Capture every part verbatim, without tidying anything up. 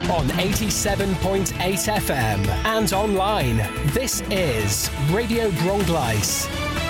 on eighty-seven point eight F M and online. This is Radio Bronglice.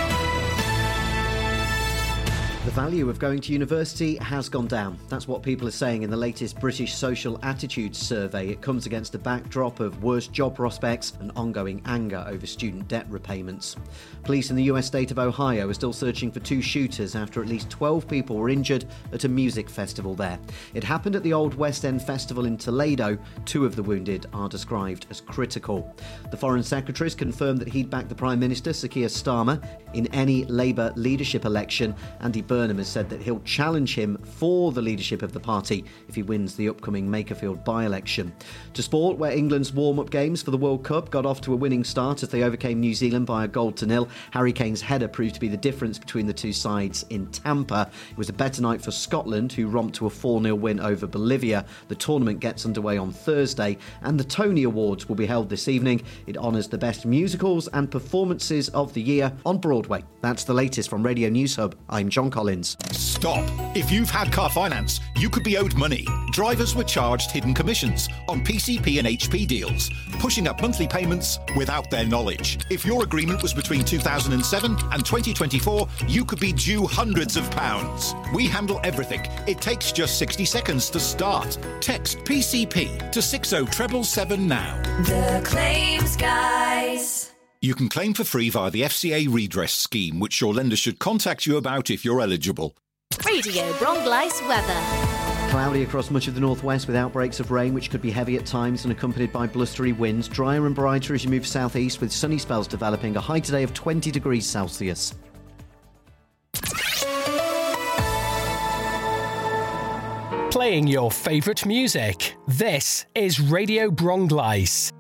The value of going to university has gone down. That's what people are saying in the latest British Social Attitudes Survey. It comes against a backdrop of worse job prospects and ongoing anger over student debt repayments. Police in the U S state of Ohio are still searching for two shooters after at least twelve people were injured at a music festival there. It happened at the Old West End Festival in Toledo. Two of the wounded are described as critical. The Foreign Secretary has confirmed that he'd back the Prime Minister, Sir Keir Starmer, in any Labour leadership election. Andy Burnham has said that he'll challenge him for the leadership of the party if he wins the upcoming Makerfield by-election. To sport, where England's warm-up games for the World Cup got off to a winning start as they overcame New Zealand by a goal to nil. Harry Kane's header proved to be the difference between the two sides in Tampa. It was a better night for Scotland, who romped to a four nil win over Bolivia. The tournament gets underway on Thursday, and the Tony Awards will be held this evening. It honours the best musicals and performances of the year on Broadway. That's the latest from Radio News Hub. I'm John Collins. Stop. If you've had car finance, you could be owed money. Drivers were charged hidden commissions on P C P and H P deals, pushing up monthly payments without their knowledge. If your agreement was between two thousand seven and twenty twenty-four, you could be due hundreds of pounds. We handle everything. It takes just sixty seconds to start. Text P C P to six oh seven seven now. The Claims Guys. You can claim for free via the F C A redress scheme, which your lender should contact you about if you're eligible. Radio Bronglice weather. Cloudy across much of the northwest with outbreaks of rain, which could be heavy at times and accompanied by blustery winds. Drier and brighter as you move southeast, with sunny spells developing. A high today of twenty degrees Celsius. Playing your favourite music. This is Radio Bronglice.